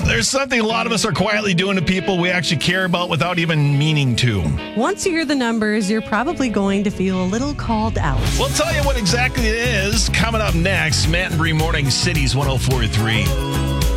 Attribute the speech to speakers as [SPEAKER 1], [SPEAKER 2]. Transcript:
[SPEAKER 1] There's something a lot of us are quietly doing to people we actually care about without even meaning to.
[SPEAKER 2] Once you hear the numbers, you're probably going to feel a little called out.
[SPEAKER 1] We'll tell you what exactly it is coming up next. Matt and Bree Morning Cities 104.3.